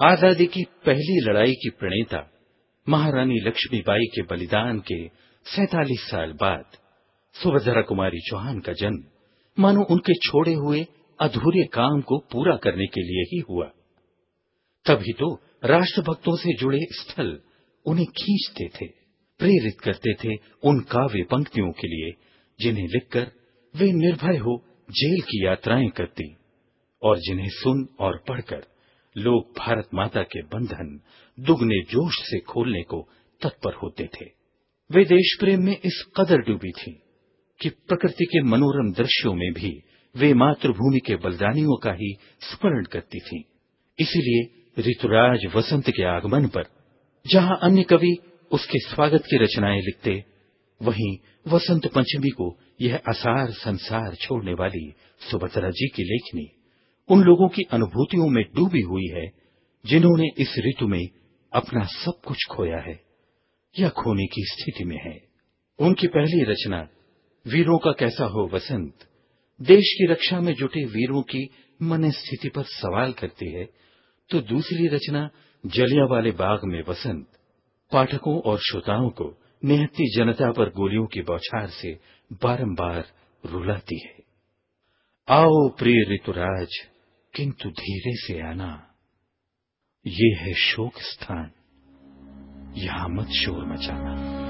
आजादी की पहली लड़ाई की प्रणेता महारानी लक्ष्मीबाई के बलिदान के 47 साल बाद सुभद्रा कुमारी चौहान का जन्म मानो उनके छोड़े हुए अधूरे काम को पूरा करने के लिए ही हुआ। तभी तो राष्ट्रभक्तों से जुड़े स्थल उन्हें खींचते थे, प्रेरित करते थे उन काव्य पंक्तियों के लिए जिन्हें लिखकर वे निर्भय हो जेल की यात्राएं करती और जिन्हें सुन और पढ़कर लोग भारत माता के बंधन दुगने जोश से खोलने को तत्पर होते थे। वे देश प्रेम में इस कदर डूबी थीं कि प्रकृति के मनोरम दृश्यों में भी वे मातृभूमि के बलिदानियों का ही स्मरण करती थीं। इसीलिए ऋतुराज वसंत के आगमन पर जहां अन्य कवि उसके स्वागत की रचनाएं लिखते, वहीं वसंत पंचमी को यह असार संसार छोड़ने वाली सुभद्रा जी की लेखनी उन लोगों की अनुभूतियों में डूबी हुई है जिन्होंने इस ऋतु में अपना सब कुछ खोया है या खोने की स्थिति में है। उनकी पहली रचना वीरों का कैसा हो वसंत देश की रक्षा में जुटे वीरों की मन स्थिति पर सवाल करती है, तो दूसरी रचना जलियांवाले बाग में वसंत पाठकों और श्रोताओं को निहत्ती जनता पर गोलियों की बौछार से बारंबार रुलाती है। आओ प्रिय ऋतुराज किंतु धीरे से आना, ये है शोक स्थान, यहां मत शोर मचाना।